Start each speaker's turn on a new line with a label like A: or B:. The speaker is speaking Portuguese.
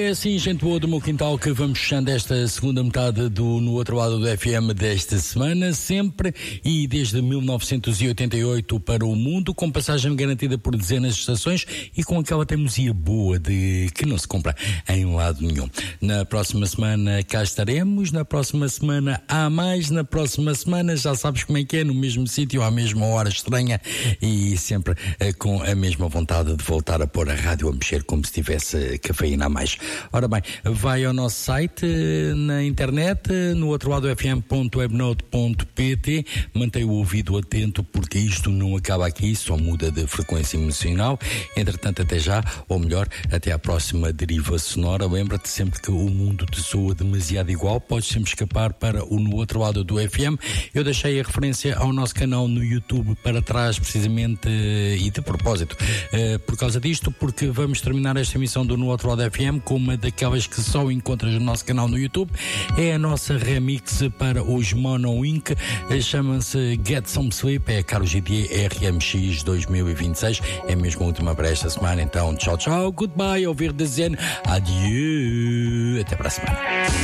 A: É assim, gente boa do meu quintal, que vamos fechando esta segunda metade do No Outro Lado do FM desta semana, sempre e desde 1988 para o mundo, com passagem garantida por dezenas de estações e com aquela teimosia boa de que não se compra em lado nenhum. Na próxima semana cá estaremos, na próxima semana há mais, na próxima semana já sabes como é que é, no mesmo sítio, à mesma hora estranha e sempre com a mesma vontade de voltar a pôr a rádio a mexer como se tivesse cafeína a mais. Ora bem, vai ao nosso site na internet, no outro lado fm.webnode.pt, mantém o ouvido atento porque isto não acaba aqui, só muda de frequência emocional. Entretanto, até já, ou melhor, até à próxima deriva sonora. Lembra-te sempre que o mundo te soa demasiado igual, podes sempre escapar para o No Outro Lado do FM. Eu deixei a referência ao nosso canal no YouTube para trás, precisamente, e de propósito, por causa disto, porque vamos terminar esta emissão do No Outro Lado FM com uma daquelas que só encontras no nosso canal no YouTube. É a nossa remix para os Mono Inc. Chama-se Get Some Sleep, é a Carlos GT RMX 2026, é mesmo a última para esta semana. Então, tchau, tchau, goodbye, ouvir dizer adieu, até para a semana.